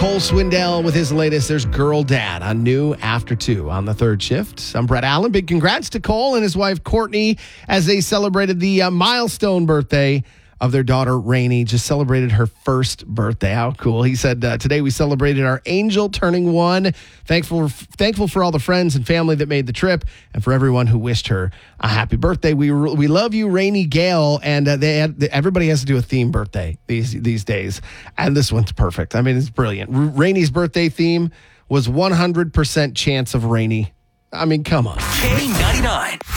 Cole Swindell with his latest. There's Girl Dad on New After 2 on the third shift. I'm Brett Allen. Big congrats to Cole and his wife Courtney as they celebrated the milestone birthday of their daughter Rainey. Just celebrated her first birthday. How cool. He said, today we celebrated our angel turning 1. Thankful for all the friends and family that made the trip and for everyone who wished her a happy birthday. We love you, Rainey Gale. And everybody has to do a theme birthday these days. And this one's perfect. I mean, it's brilliant. Rainey's birthday theme was 100% chance of rainy. I mean, come on. K99.